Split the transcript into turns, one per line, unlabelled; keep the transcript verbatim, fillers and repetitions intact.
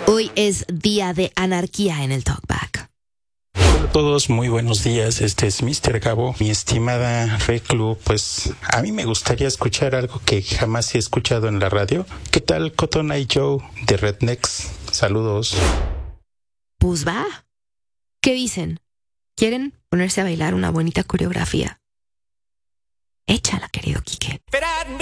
Hoy es día de anarquía en el Talkback.
Hola a todos, muy buenos días. Este es míster Gabo. Mi estimada Reclu, pues a mí me gustaría escuchar algo que jamás he escuchado en la radio. ¿Qué tal Cotton Eye Joe de Rednecks? Saludos.
Pues va. ¿Qué dicen? ¿Quieren ponerse a bailar una bonita coreografía? Échala, querido Quique.